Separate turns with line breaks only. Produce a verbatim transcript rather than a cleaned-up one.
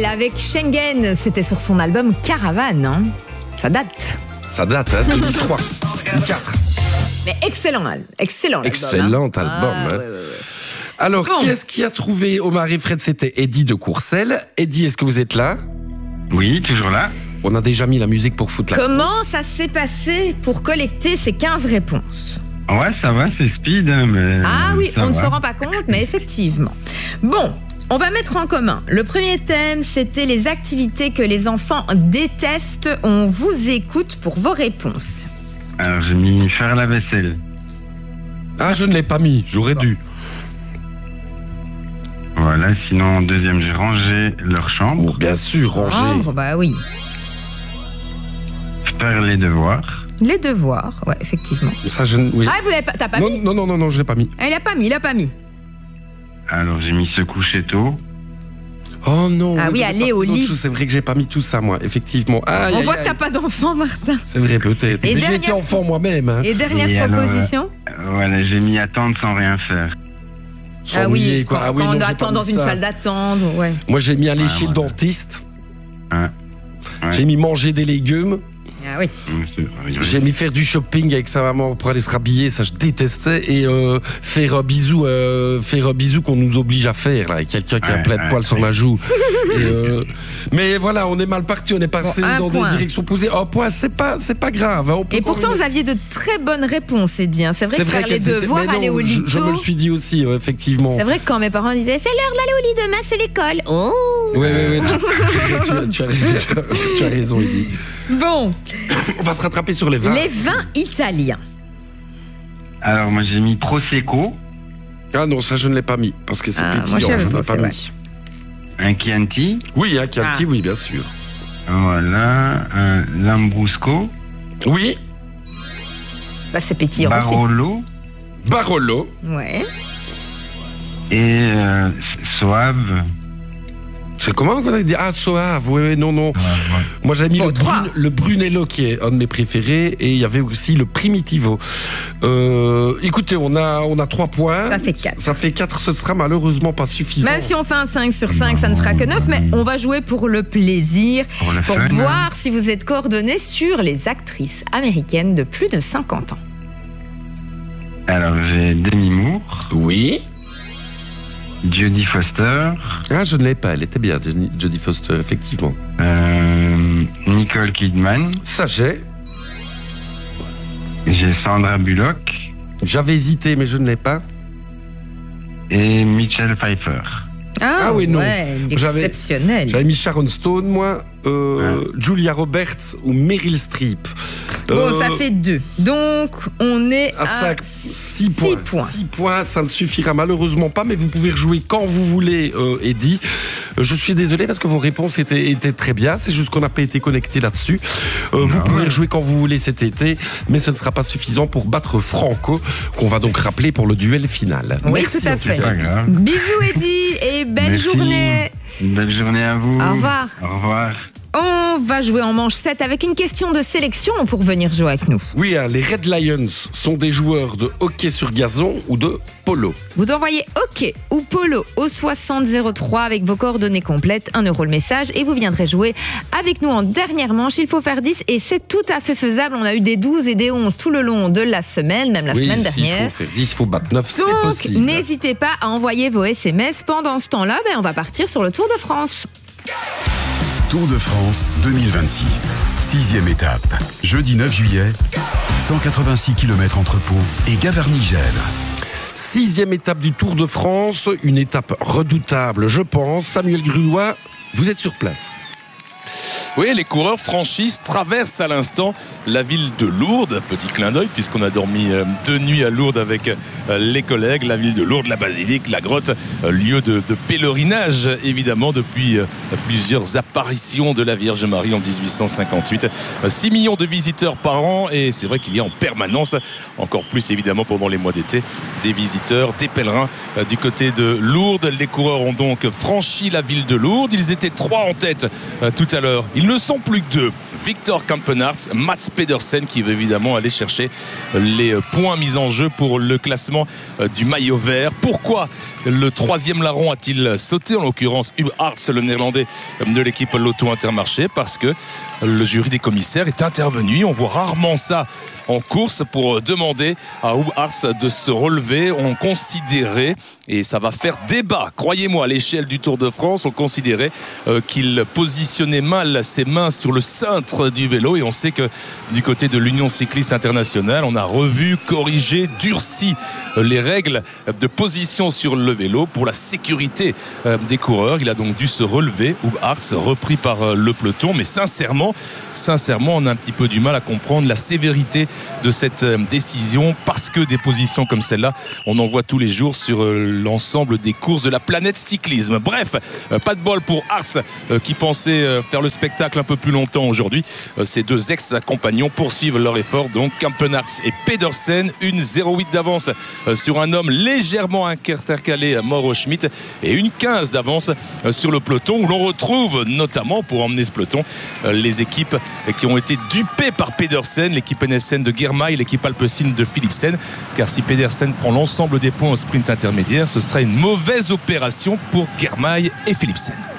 avec Schengen. C'était sur son album Caravane. Hein. Ça date.
Ça date, hein, deux mille trois ou quatre.
Mais excellent, excellent.
Excellent album.
album
hein.
ah,
hein.
ouais, ouais, ouais.
Alors,
bon.
qui est-ce qui a trouvé Omar et Fred? C'était Eddy de Courcelles. Eddy, est-ce que vous êtes là?
Oui, toujours là.
On a déjà mis la musique pour foutre la
Comment
course.
ça s'est passé pour collecter ces quinze réponses?
Ouais, ça va, c'est speed, hein, mais...
Ah oui,
ça
on ne
va.
se rend pas compte, mais effectivement. Bon, on va mettre en commun. Le premier thème, c'était les activités que les enfants détestent. On vous écoute pour vos réponses.
Alors, j'ai mis faire la vaisselle.
Ah, je ne l'ai pas mis, j'aurais dû.
Voilà, sinon, en deuxième, j'ai rangé leur chambre.
Oh, bien sûr, ranger.
Oh, bah oui.
Faire les devoirs.
Les devoirs, ouais, effectivement.
Ça, je ne... oui.
Ah, vous n'avez pas, t'as pas
non,
mis
non, non, non, non, je l'ai pas mis.
Ah, il a pas mis, il a pas mis.
Alors, j'ai mis se coucher tôt.
Oh non.
Ah oui,
vous avez
aller
parti
au
d'autre
lit.
chose. C'est vrai que j'ai pas mis tout ça, moi, effectivement. Aïe,
On
aïe,
voit
aïe.
que t'as pas d'enfant, Martin.
C'est vrai, peut-être.
Et
Mais j'ai
dernière-
été enfant moi-même. Hein.
Et dernière
Et alors,
proposition
euh, Voilà, j'ai mis attendre sans rien faire.
Sans
Ah oui,
nier, quoi.
quand,
Ah oui,
quand
non,
on
j'ai
attend
pas
dans
mis
une
ça.
salle d'attente, ouais.
Moi, j'ai mis aller
Ouais,
chez le
voilà.
dentiste.
Ouais. Ouais.
J'ai mis manger des légumes.
Ah oui.
Hum, c'est- oui, oui.
J'ai mis faire du shopping avec sa maman pour aller se rhabiller, ça je détestais, et euh, faire un bisou, euh, faire un bisou qu'on nous oblige à faire là, avec quelqu'un qui a
Ouais,
plein de
ouais,
poils sur
ouais.
la joue. Et, euh, mais voilà, on est mal parti, on est passé
Bon, un
dans
point.
des directions opposées. Un point, c'est pas, c'est pas grave. Hein, on peut
Et pourtant,
quand
vous
même-
aviez de très bonnes réponses, Eddy. hein. C'est vrai
c'est
que faire les
qu'elles étaient-
devoirs,
mais non,
aller au
je,
lit
je me
tôt.
le suis dit aussi, ouais, effectivement.
C'est vrai que quand mes parents disaient c'est l'heure d'aller au lit, demain c'est l'école. Oh.
Oui, oui, oui. C'est vrai, tu, as- tu as, tu as- tu as raison, Eddy.
Bon,
On va se rattraper sur les vins.
les vins italiens.
Alors, moi, j'ai mis Prosecco,
Ah non, ça je ne l'ai pas mis, parce que c'est
Ah, moi,
pétillant,
j'avais
je ne l'ai
pensé,
pas
ouais.
mis.
un Chianti,
Oui, un Chianti,
Ah.
oui, bien sûr.
voilà, un Lambrusco,
Oui,
Bah, c'est pétillant aussi.
Barolo
Barolo.
Ouais.
et euh, Soave.
C'est comment vous avez dit? Ah, Soave, oui, oui, non, non. Moi, j'avais mis
Bon,
le,
trois.
Brun- le Brunello, qui est un de mes préférés, et il y avait aussi le Primitivo. Euh, écoutez, on a, on a trois points.
Ça fait quatre.
Ça fait quatre, ce sera malheureusement pas suffisant.
Même si on fait un cinq sur cinq, ça ne fera que neuf, mais on va jouer pour le plaisir,
Pour le
pour
fun,
voir
hein.
si vous êtes coordonnés sur les actrices américaines de plus de cinquante ans.
Alors, j'ai Demi Moore,
Oui.
Jodie Foster,
Ah, je ne l'ai pas, elle était bien, Jenny- Jodie Foster, effectivement.
euh, Nicole Kidman,
Ça, j'ai.
j'ai Sandra Bullock
J'avais hésité, mais je ne l'ai pas.
et Michelle Pfeiffer.
Ah oui, non.
Ouais,
J'avais-
exceptionnel.
J'avais mis Sharon Stone, moi, euh, Julia Roberts ou Meryl Streep.
Bon,
Euh,
ça fait deux. Donc, on est
À
à
cinq, six
six
points.
points.
six points, ça ne suffira malheureusement pas, mais vous pouvez rejouer quand vous voulez, euh, Eddy. Euh, Je suis désolé parce que vos réponses étaient, étaient très bien, c'est juste qu'on n'a pas été connecté là-dessus. Euh, vous
Ah
pouvez
ouais.
rejouer quand vous voulez cet été, mais ce ne sera pas suffisant pour battre Franco, qu'on va donc rappeler pour le duel final.
Oui,
Merci
tout à
en
fait.
cas.
Pas grave.
Bisous, Eddy, et belle
Merci.
journée.
Belle journée à vous.
Au revoir.
Au revoir.
On va jouer en manche sept avec une question de sélection pour venir jouer avec nous.
Oui, hein, les Red Lions sont des joueurs de hockey sur gazon ou de polo.
Vous envoyez hockey ou polo au soixante zéro trois avec vos coordonnées complètes, un euro le message, et vous viendrez jouer avec nous en dernière manche. Il faut faire dix et c'est tout à fait faisable. On a eu des douze et des onze tout le long de la semaine, même la
oui,
semaine
s'il
dernière.
faut faire dix, il faut battre neuf, c'est
Donc,
possible.
n'hésitez pas à envoyer vos S M S. Pendant ce temps-là, ben, on va partir sur le Tour de France.
Tour de France deux mille vingt-six, sixième étape. Jeudi neuf juillet, cent quatre-vingt-six kilomètres entre Pau et Gavarnie-Gèvres.
Sixième étape du Tour de France, une étape redoutable, je pense. Samuel Gruois, vous êtes sur place.
Oui, les coureurs franchissent, traversent à l'instant la ville de Lourdes. Petit clin d'œil puisqu'on a dormi euh, deux nuits à Lourdes avec euh, les collègues. La ville de Lourdes, la basilique, la grotte, euh, lieu de, de pèlerinage évidemment depuis euh, plusieurs apparitions de la Vierge Marie en dix-huit cent cinquante-huit. Euh, six millions de visiteurs par an et c'est vrai qu'il y a en permanence, encore plus évidemment pendant les mois d'été, des visiteurs, des pèlerins euh, du côté de Lourdes. Les coureurs ont donc franchi la ville de Lourdes. Ils étaient trois en tête euh, tout à l'heure. Ils ne sont plus que deux. Victor Kampenaerts, Mats Pedersen qui veut évidemment aller chercher les points mis en jeu pour le classement du maillot vert. Pourquoi le troisième larron a-t-il sauté, en l'occurrence Huub Aerts, le néerlandais de l'équipe Lotto Intermarché? Parce que le jury des commissaires est intervenu. On voit rarement ça en course pour demander à Huub Aerts de se relever. On considérait, et ça va faire débat, croyez-moi, à l'échelle du Tour de France, on considérait euh, qu'il positionnait mal ses mains sur le cintre du vélo, et on sait que du côté de l'Union cycliste internationale, on a revu, corrigé, durci euh, les règles de position sur le vélo pour la sécurité euh, des coureurs. Il a donc dû se relever, Huub Aerts, repris par euh, le peloton, mais sincèrement, sincèrement, on a un petit peu du mal à comprendre la sévérité de cette euh, décision, parce que des positions comme celle-là, on en voit tous les jours sur euh, l'ensemble des courses de la planète cyclisme. Bref, euh, pas de bol pour Aerts euh, qui pensait euh, faire le spectacle un peu plus longtemps aujourd'hui. Euh, ces deux ex-compagnons poursuivent leur effort, donc Kampenaerts et Pedersen, une zéro huit d'avance euh, sur un homme légèrement intercalé, Mauro Schmid, et une quinze d'avance euh, sur le peloton, où l'on retrouve notamment, pour emmener ce peloton, euh, les équipes qui ont été dupées par Pedersen, l'équipe N S N de Girmay, l'équipe Alpecin de Philipsen, car si Pedersen prend l'ensemble des points au sprint intermédiaire, ce sera une mauvaise opération pour Girmay et Philipsen.